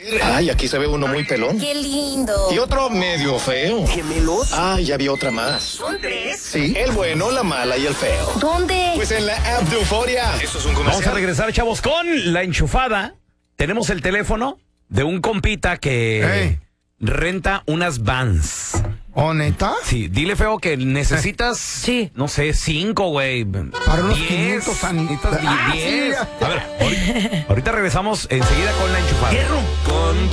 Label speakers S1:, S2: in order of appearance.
S1: Ay, aquí se ve uno muy pelón.
S2: ¡Qué lindo!
S1: Y otro medio feo.
S3: ¿Gemelos?
S1: Ay, ya vi otra más.
S3: ¿Son tres?
S1: Sí, el bueno, la mala y el feo.
S2: ¿Dónde?
S1: Pues en la app de Euforia. Eso es un comercial.
S4: Vamos a regresar, chavos, con la enchufada. Tenemos el teléfono de un compita que renta unas Vans.
S5: ¿Oh, neta?
S4: Sí, dile, feo, que necesitas,
S2: Sí.
S4: no sé, 5, güey.
S5: Para unos 500
S4: necesitas
S5: Ah,
S4: 10.
S5: sí.
S4: A ver, ahorita regresamos enseguida con la enchufada.
S3: Con